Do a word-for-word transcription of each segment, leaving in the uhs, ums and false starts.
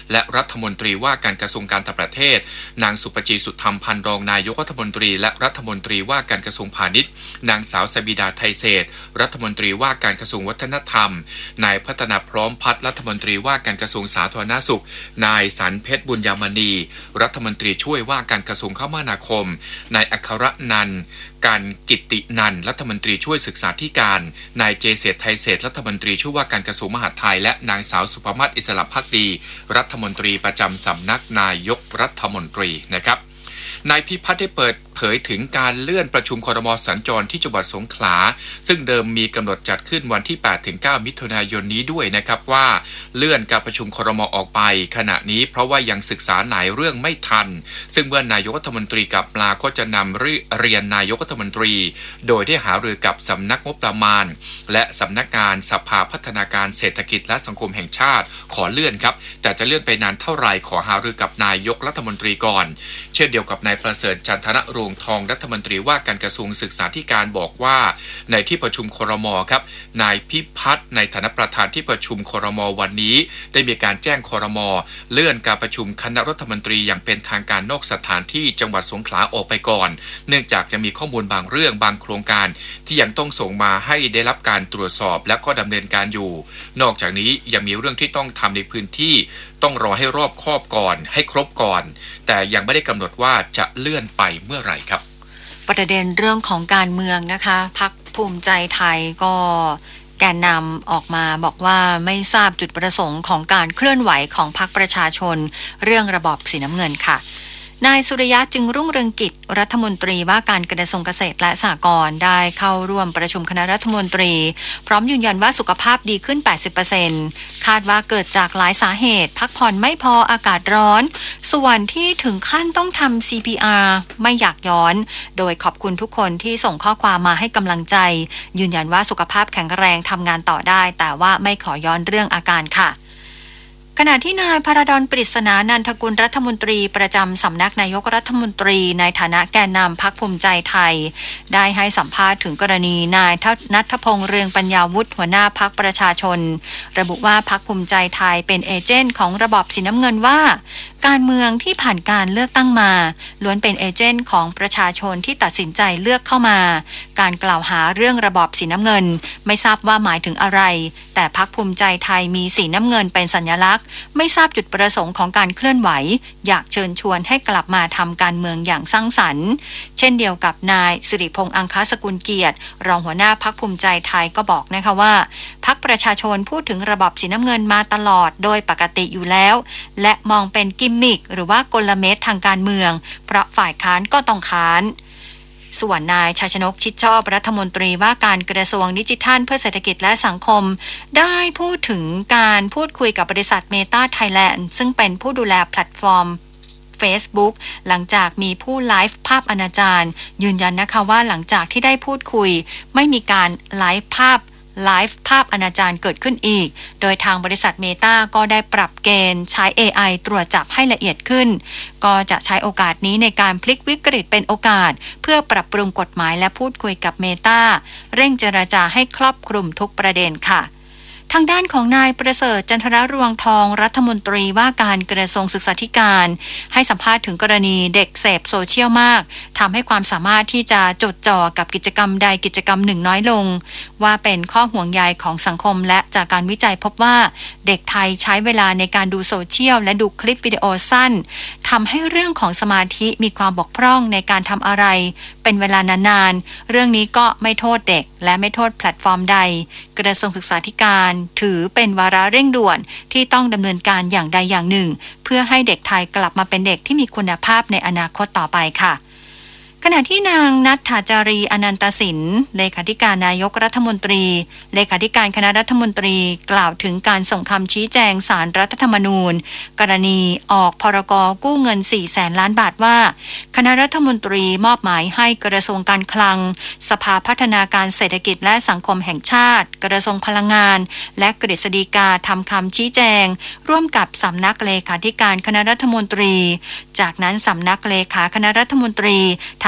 และรัฐมนตรีว่าการกระทรวงการต่างประเทศนางสุปจีสุธรรมพันธ์รองนายกรัฐมนตรีและรัฐมนตรีว่าการกระทรวงพาณิชย์นางสาวสบิดาไทยเศรษฐ์รัฐมนตรีว่าการกระทรวงวัฒนธรรมนายพัฒนาพร้อมพัฒน์รัฐมนตรีว่าการกระทรวงสาธารณสุขนายสันเพชรบุญยามณีรัฐมนตรีช่วยว่าการกระทรวงคมนาคมนายอัครนันท์การกิตตินันท์รัฐมนตรีช่วยศึกษาธิการนายเจเศรษฐ์ไทยเศรษฐ์รัฐมนตรีช่วยว่าการกระทรวงมหาดไทยและนางสาวสุภมาศอิสระภักดีรัฐมนตรีประจำสำนักนายกรัฐมนตรีนะครับนายพิพัฒน์ได้เปิดเผยถึงการเลื่อนประชุมครม.สัญจรที่จังหวัดสงขลาซึ่งเดิมมีกำหนดจัดขึ้นวันที่ แปดถึงเก้า มิถุนายนนี้ด้วยนะครับว่าเลื่อนการประชุมครม.ออกไปขณะนี้เพราะว่ายังศึกษาหลายเรื่องไม่ทันซึ่งเมื่อนายกรัฐมนตรีกลับมาก็จะนำเรียนนายกรัฐมนตรีโดยได้หารือกับสำนักงบประมาณและสำนักงานสภาพัฒนาการเศรษฐกิจและสังคมแห่งชาติขอเลื่อนครับแต่จะเลื่อนไปนานเท่าไหร่ขอหารือกับนายกรัฐมนตรีก่อนเช่นเดียวกับนายประเสริฐจันทนรวงทองรัฐมนตรีว่าการกระทรวงศึกษาธิการบอกว่าในที่ประชุมครม.ครับนายพิพัฒน์ในฐานะประธานที่ประชุมครม.วันนี้ได้มีการแจ้งครม.เลื่อนการประชุมคณะรัฐมนตรีอย่างเป็นทางการนอกสถานที่จังหวัดสงขลาออกไปก่อนเนื่องจากยังมีข้อมูลบางเรื่องบางโครงการที่ยังต้องส่งมาให้ได้รับการตรวจสอบและก็ดำเนินการอยู่นอกจากนี้ยังมีเรื่องที่ต้องทำในพื้นที่ต้องรอให้รอบคอบก่อนให้ครบก่อนแต่ยังไม่ได้กำหนดว่าจะเลื่อนไปเมื่อไหร่ครับประเด็นเรื่องของการเมืองนะคะพรรคภูมิใจไทยก็แกนนำออกมาบอกว่าไม่ทราบจุดประสงค์ของการเคลื่อนไหวของพรรคประชาชนเรื่องระบอบสีน้ำเงินค่ะนายสุริยะจึงรุ่งเรืองกิจรัฐมนตรีว่าการกระทรวงเกษตรและสหกรณ์ได้เข้าร่วมประชุมคณะรัฐมนตรีพร้อมยืนยันว่าสุขภาพดีขึ้น แปดสิบเปอร์เซ็นต์ คาดว่าเกิดจากหลายสาเหตุพักผ่อนไม่พออากาศร้อนส่วนที่ถึงขั้นต้องทำ ซี พี อาร์ ไม่อยากย้อนโดยขอบคุณทุกคนที่ส่งข้อความมาให้กำลังใจยืนยันว่าสุขภาพแข็งแรงทำงานต่อได้แต่ว่าไม่ขอย้อนเรื่องอาการค่ะขณะที่นายพระดลปริศนานันทกุลรัฐมนตรีประจำสำนักนายกรัฐมนตรีในฐานะแกนนำพรรคภูมิใจไทยได้ให้สัมภาษณ์ถึงกรณีนายณัฐพงษ์เรืองปัญญาวุฒิหัวหน้าพรรคประชาชนระบุว่าพรรคภูมิใจไทยเป็นเอเจนต์ของระบอบสีน้ำเงินว่าการเมืองที่ผ่านการเลือกตั้งมาล้วนเป็นเอเจนต์ของประชาชนที่ตัดสินใจเลือกเข้ามาการกล่าวหาเรื่องระบอบสีน้ำเงินไม่ทราบว่าหมายถึงอะไรแต่พรรคภูมิใจไทยมีสีน้ำเงินเป็นสัญลักษณ์ไม่ทราบจุดประสงค์ของการเคลื่อนไหวอยากเชิญชวนให้กลับมาทำการเมืองอย่างสร้างสรรค์เช่นเดียวกับนายสิริพงษ์อังคสกุลเกียรติรองหัวหน้าพรรคภูมิใจไทยก็บอกนะคะว่าพรรคประชาชนพูดถึงระบอบสีน้ำเงินมาตลอดโดยปกติอยู่แล้วและมองเป็นกิมมิคหรือว่ากลเม็ดทางการเมืองเพราะฝ่ายค้านก็ต้องค้านส่วนนายชัยชนกชิดชอบรัฐมนตรีว่าการกระทรวงดิจิทัลเพื่อเศรษฐกิจและสังคมได้พูดถึงการพูดคุยกับบริษัท Meta Thailand ซึ่งเป็นผู้ดูแลแพลตฟอร์ม Facebook หลังจากมีผู้ไลฟ์ภาพอนาจารยืนยันนะคะว่าหลังจากที่ได้พูดคุยไม่มีการไลฟ์ภาพไลฟ์ภาพอนาจารเกิดขึ้นอีกโดยทางบริษัท Meta ก็ได้ปรับเกณฑ์ใช้ เอ ไอ ตรวจจับให้ละเอียดขึ้นก็จะใช้โอกาสนี้ในการพลิกวิกฤตเป็นโอกาสเพื่อปรับปรุงกฎหมายและพูดคุยกับ Meta เร่งเจรจาให้ครอบคลุมทุกประเด็นค่ะทางด้านของนายประเสริฐจันทรรวงทองรัฐมนตรีว่าการกระทรวงศึกษาธิการให้สัมภาษณ์ถึงกรณีเด็กเสพโซเชียลมากทำให้ความสามารถที่จะจดจ่อกับกิจกรรมใดกิจกรรมหนึ่งน้อยลงว่าเป็นข้อห่วงใยของสังคมและจากการวิจัยพบว่าเด็กไทยใช้เวลาในการดูโซเชียลและดูคลิปวิดีโอสั้นทำให้เรื่องของสมาธิมีความบกพร่องในการทำอะไรเป็นเวลานานๆเรื่องนี้ก็ไม่โทษเด็กและไม่โทษแพลตฟอร์มใดกระทรวงศึกษาธิการถือเป็นวาระเร่งด่วนที่ต้องดำเนินการอย่างใดอย่างหนึ่งเพื่อให้เด็กไทยกลับมาเป็นเด็กที่มีคุณภาพในอนาคตต่อไปค่ะขณะที่นางณัฐาจารีอนันตสินเลขาธิการนายกรัฐมนตรีเลขาธิการคณะรัฐมนตรีกล่าวถึงการส่งคำชี้แจงศาลรัฐธรรมนูญกรณีออกพรกกู้เงินสี่แสนล้านบาทว่าคณะรัฐมนตรีมอบหมายให้กระทรวงการคลังสภาพัฒนาการเศรษฐกิจและสังคมแห่งชาติกระทรวงพลังงานและกฤษฎีกาทำคำชี้แจงร่วมกับสำนักเลขาธิการคณะรัฐมนตรีจากนั้นสำนักเลขาคณะรัฐมนตรีทำ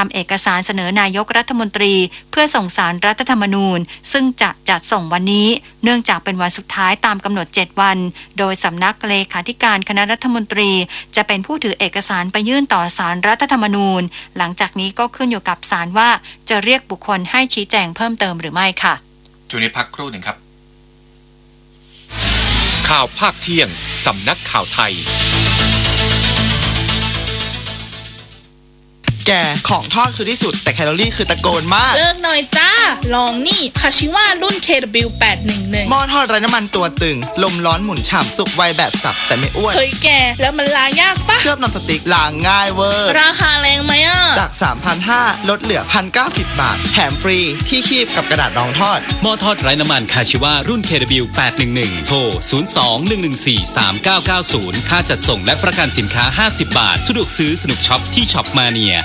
ำเอกสารเสนอนายกรัฐมนตรีเพื่อส่งสารรัฐธรรมนูญซึ่งจะจัดส่งวันนี้เนื่องจากเป็นวันสุดท้ายตามกำหนดเจ็ดวันโดยสำนักเลขาธิการคณะรัฐมนตรีจะเป็นผู้ถือเอกสารไปยื่นต่อศาลรัฐธรรมนูญหลังจากนี้ก็ขึ้นอยู่กับศาลว่าจะเรียกบุคคลให้ชี้แจงเพิ่มเติมหรือไม่ค่ะช่วงนี้พักครู่หนึ่งครับข่าวภาคเที่ยงสำนักข่าวไทยแกของทอดคือที่สุดแต่แคลอรี่คือตะโกนมากเลิกหน่อยจ้าลองนี่คาชิว่ารุ่น เค ดับเบิลยู แปดหนึ่งหนึ่งหม้อทอดไร้น้ำมันตัวตึงลมร้อนหมุนฉ่ำสุกไวแบบสับแต่ไม่อ้วนเฮ้ยแกแล้วมันล้างยากปะเคลือบนอนสติ๊กล้างง่ายเวอร์ราคาแรงไหมอ่ะจาก สามพันห้าร้อย ลดเหลือ หนึ่งพันเก้าสิบ บาทแถมฟรีที่คีบกับกระดาษรองทอดหม้อทอดไร้น้ำมันคาชิว่ารุ่น เค ดับเบิลยู แปดหนึ่งหนึ่ง โทร ศูนย์ สอง หนึ่ง หนึ่ง สี่ สาม เก้า เก้า ศูนย์ ค่าจัดส่งและประกันสินค้าห้าสิบบาทสะดวกซื้อสนุกช็อปที่ช็อปมาเนีย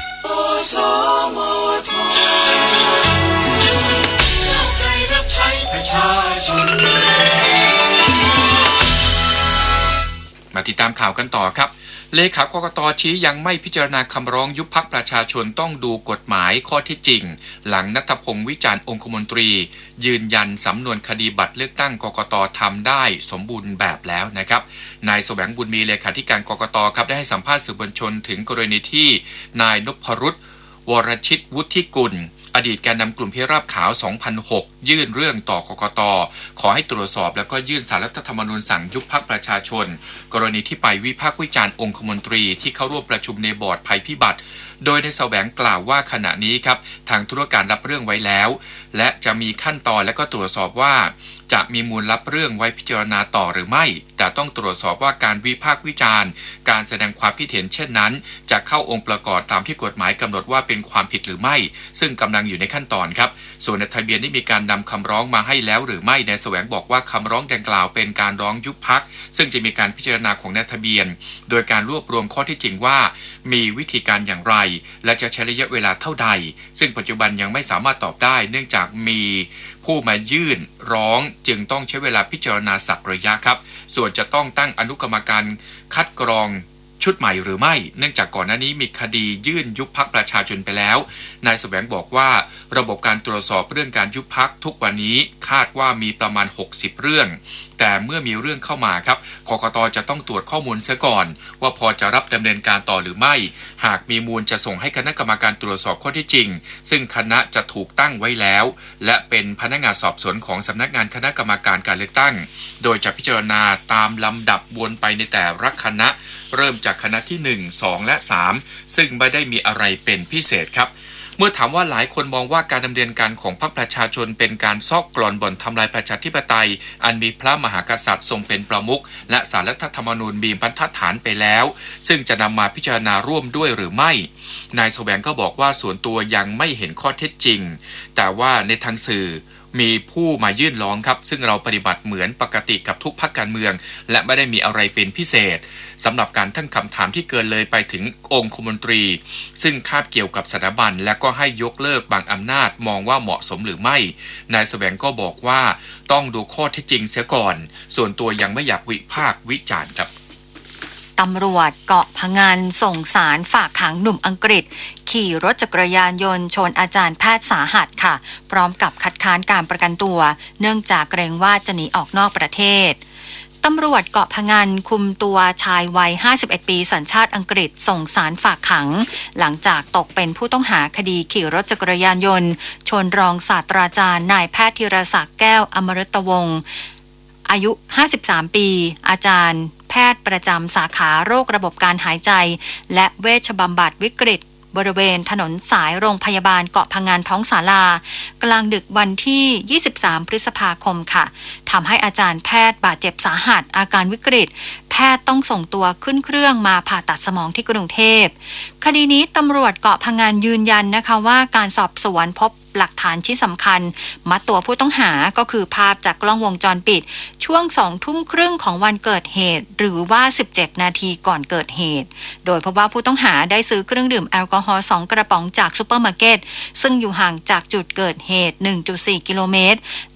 มาติดตามข่าวกันต่อครับเลขากกต.ชี้ยังไม่พิจารณาคำร้องยุบพรรคประชาชนต้องดูกฎหมายข้อที่จริงหลังณัฐพงศ์วิจารณ์องคมนตรียืนยันสำนวนคดีบัตรเลือกตั้งกกต.ทำได้สมบูรณ์แบบแล้วนะครับนายแสวงบุญมีเลขาธิการกกต.ครับได้ให้สัมภาษณ์สื่อมวลชนถึงกรณีที่นายนพรุตวรชิตวุฒิกุลอดีตแกนนำกลุ่มพิราบขาว สองพันหก ยื่นเรื่องต่อกกต.ขอให้ตรวจสอบแล้วก็ยื่นศาลรัฐธรรมนูญสั่งยุบพรรคประชาชนกรณีที่ไปวิพากษ์วิจารณ์องคมนตรีที่เข้าร่วมประชุมในบอร์ดภัยพิบัติโดยในแสวงกล่าวว่าขณะนี้ครับทางธุรการรับเรื่องไว้แล้วและจะมีขั้นตอนและก็ตรวจสอบว่าจะมีมูลรับเรื่องไว้พิจารณาต่อหรือไม่แต่ต้องตรวจสอบว่าการวิพากษ์วิจารณ์การแสดงความคิดเห็นเช่นนั้นจะเข้าองค์ประกอบตามที่กฎหมายกำหนดว่าเป็นความผิดหรือไม่ซึ่งกำลังอยู่ในขั้นตอนครับส่วนในทะเบียนได้มีการนำคำร้องมาให้แล้วหรือไม่นายแสวงบอกว่าคำร้องดังกล่าวเป็นการร้องยุบพรรคซึ่งจะมีการพิจารณาของนายทะเบียนโดยการรวบรวมข้อที่จริงว่ามีวิธีการอย่างไรและจะใช้ระยะเวลาเท่าใดซึ่งปัจจุบันยังไม่สามารถตอบได้เนื่องจากมีผู้มายื่นร้องจึงต้องใช้เวลาพิจารณาสักระยะครับส่วนจะต้องตั้งอนุกรรมการคัดกรองชุดใหม่หรือไม่เนื่องจากก่อนหน้านี้มีคดียื่นยุบพรรคประชาชนไปแล้วนายแสวงบอกว่าระบบการตรวจสอบเรื่องการยุบพรรคทุกวันนี้คาดว่ามีประมาณหกสิบเรื่องแต่เมื่อมีเรื่องเข้ามาครับกกต.จะต้องตรวจข้อมูลเสียก่อนว่าพอจะรับดำเนินการต่อหรือไม่หากมีมูลจะส่งให้คณะกรรมการตรวจสอบข้อที่จริงซึ่งคณะจะถูกตั้งไว้แล้วและเป็นพนักงานสอบสวนของสำนักงานคณะกรรมการการเลือกตั้งโดยจะพิจารณาตามลำดับวนไปในแต่ละคณะเริ่มจากคณะที่หนึ่ง สอง และสามซึ่งไม่ได้มีอะไรเป็นพิเศษครับเมื่อถามว่าหลายคนมองว่าการดำเนินการของพรรคประชาชนเป็นการซอกกร่อนบ่อนทำลายประชาธิปไตยอันมีพระมหากษัตริย์ทรงเป็นประมุขและศาลรัฐธรรมนูญมีบรรทัดฐานไปแล้วซึ่งจะนำมาพิจารณาร่วมด้วยหรือไม่นายแสวงก็บอกว่าส่วนตัวยังไม่เห็นข้อเท็จจริงแต่ว่าในทางสื่อมีผู้มายื่นร้องครับซึ่งเราปฏิบัติเหมือนปกติกับทุกพรรคการเมืองและไม่ได้มีอะไรเป็นพิเศษสำหรับการตั้งคำถามที่เกินเลยไปถึงองคมนตรีซึ่งคาบเกี่ยวกับสถาบันและก็ให้ยกเลิกบางอำนาจมองว่าเหมาะสมหรือไม่นายแสวงก็บอกว่าต้องดูข้อเท็จจริงเสียก่อนส่วนตัวยังไม่อยากวิพากษ์วิจารณ์ครับตำรวจเกาะพะงันส่งสารฝากขังหนุ่มอังกฤษขี่รถจักรยานยนต์ชนอาจารย์แพทย์สาหัสค่ะพร้อมกับคัดค้านการประกันตัวเนื่องจากเกรงว่าจะหนีออกนอกประเทศตำรวจเกาะพะงันคุมตัวชายวัยห้าสิบเอ็ดปีสัญชาติอังกฤษส่งสารฝากขังหลังจากตกเป็นผู้ต้องหาคดีขี่รถจักรยานยนต์ชนรองศาสตราจารย์นายแพทย์ธีรศักดิ์แก้วอมฤตวงศ์อายุห้าสิบสามปีอาจารย์แพทย์ประจำสาขาโรคระบบการหายใจและเวชบำบัดวิกฤตบริเวณถนนสายโรงพยาบาลเกาะพะงันท้องศาลากลางดึกวันที่ยี่สิบสามพฤษภาคมค่ะทำให้อาจารย์แพทย์บาดเจ็บสาหัสอาการวิกฤตแพทย์ต้องส่งตัวขึ้นเครื่องมาผ่าตัดสมองที่กรุงเทพคดีนี้ตำรวจเกาะพะงันยืนยันนะคะว่าการสอบสวนพบหลักฐานชิ้นสำคัญมัดตัวผู้ต้องหาก็คือภาพจากกล้องวงจรปิดช่วงสองทุ่มครึ่งของวันเกิดเหตุหรือว่าสิบเจ็ดนาทีก่อนเกิดเหตุโดยพบว่าผู้ต้องหาได้ซื้อเครื่องดื่มแอลกอฮอล์สองกระป๋องจากซุปเปอร์มาร์เก็ตซึ่งอยู่ห่างจากจุดเกิดเหตุ หนึ่งจุดสี่ กิโลเมตรและ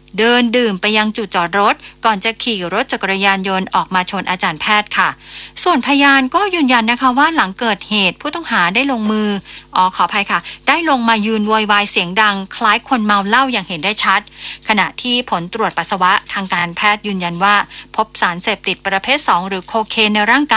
เดินดื่มไปยังจุดจอดรถก่อนจะขี่รถจักรยานยนต์ออกมาชนอาจารย์แพทย์ค่ะส่วนพยานก็ยืนยันนะคะว่าหลังเกิดเหตุผู้ต้องหาได้ลงมืออ๋อขออภัยค่ะได้ลงมายืนโวยวายเสียงดังคล้ายคนเมาเหล้าอย่างเห็นได้ชัดขณะที่ผลตรวจปัสสาวะทางการแพทย์ยืนยันว่าพบสารเสพติดประเภทสองหรือโคเคนในร่างกาย